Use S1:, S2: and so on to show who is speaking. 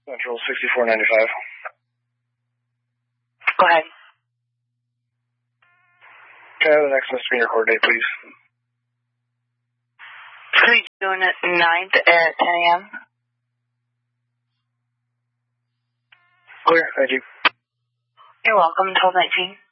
S1: Central 6495.
S2: Go ahead.
S1: Can I have the next misdemeanor court date, please?
S2: Please doing it 9th at 10 a.m.
S1: Clear, thank you.
S2: You're welcome. 1219.